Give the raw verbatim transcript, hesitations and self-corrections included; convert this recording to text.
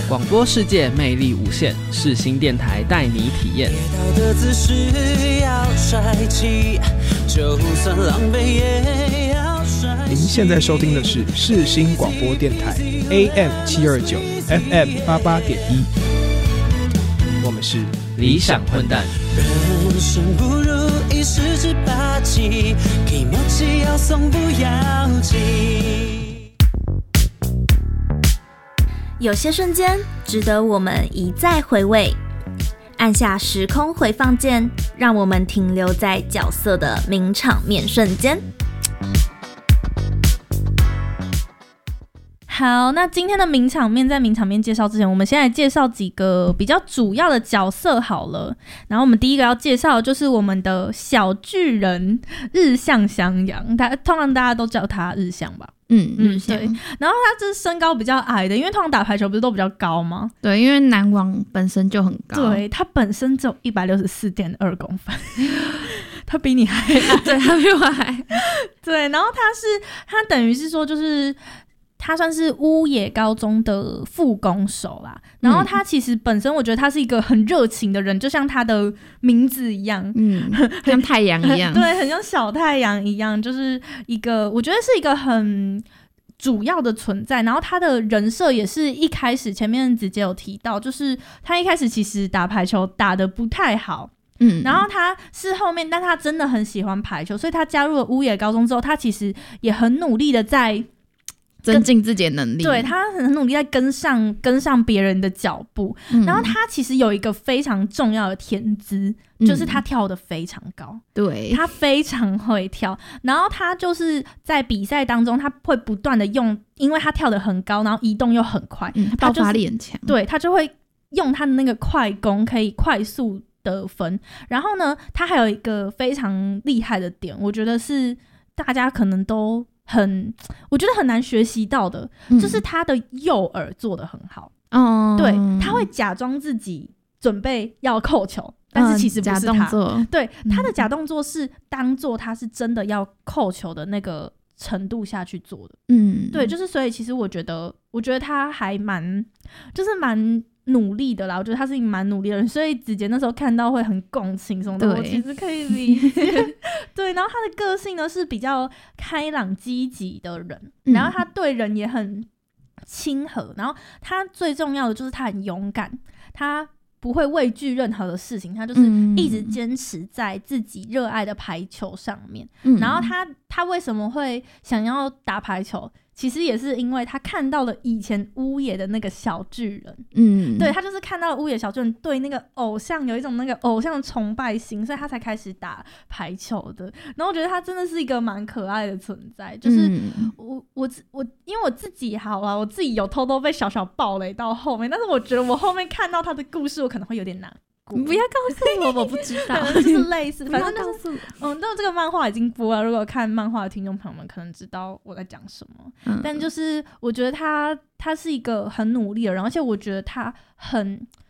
广播世界魅力无限，世新电台带你体验。 跌倒的姿势要帅气，就算狼狈也要帅气。 您现在收听的是世新广播电台 A M 七二九 F M 八八点一，我们是理想混蛋。 人生不如意十之八七，可以默契要送不要急。 有些瞬间值得我们一再回味，按下时空回放键，让我们停留在角色的名场面瞬间。 好，那今天的名场面，在名场面介绍之前，我们先来介绍几个比较主要的角色好了。然后我们第一个要介绍的就是我们的小巨人日向翔阳，他通常大家都叫他日向吧。 嗯，日向。 对，然后他这身高比较矮的，因为通常打排球不是都比较高吗？ 对，因为男网本身就很高。 对，他本身只有一百六十四点二公分，他比你还矮。 对，他比我还对，然后他是他等于是说就是他算是乌野高中的副攻手啦，然后他其实本身我觉得他是一个很热情的人，就像他的名字一样， 嗯，像太阳一样。 对，很像小太阳一样，就是一个我觉得是一个很主要的存在。然后他的人设也是一开始前面子姐有提到，就是他一开始其实打排球打得不太好，嗯，然后他是后面，但他真的很喜欢排球，所以他加入了乌野高中之后，他其实也很努力的在增进自己的能力。 对，他很努力在跟上跟上别人的脚步、嗯、然后他其实有一个非常重要的天资、嗯、就是他跳得非常高。对，他非常会跳，然后他就是在比赛当中他会不断的用，因为他跳得很高，然后移动又很快、嗯、 爆发力很强、 就是、对，他就会用他的那个快攻可以快速得分。然后呢，他还有一个非常厉害的点，我觉得是大家可能都很我觉得很难学习到的、嗯、就是他的右耳做得很好、嗯、对，他会假装自己准备要扣球、嗯、但是其实不是他、嗯、假动作。对，他的假动作是当做他是真的要扣球的那个程度下去做的。嗯，对，就是所以其实我觉得我觉得他还蛮就是蛮努力的啦，我觉得他是一个蛮努力的人，所以子杰那时候看到会很共情什么的，我其实可以理解。对，然后他的个性呢是比较开朗积极的人、嗯、然后他对人也很亲和，然后他最重要的就是他很勇敢，他不会畏惧任何的事情，他就是一直坚持在自己热爱的排球上面、嗯、然后他他为什么会想要打排球，其实也是因为他看到了以前乌野的那个小巨人。嗯，对，他就是看到了乌野小巨人对那个偶像有一种那个偶像的崇拜心，所以他才开始打排球的。然后我觉得他真的是一个蛮可爱的存在，就是我、嗯、我我因为我自己好啊，我自己有偷偷被小小暴雷到后面，但是我觉得我后面看到他的故事，我可能会有点难。 你不要告诉我，我不知道。 就是类似，反正告诉我。 嗯，但这个漫画已经播了，如果看漫画的听众朋友们可能知道我在讲什么、嗯。但就是我觉得他他是一个很努力的人，而且我觉得他很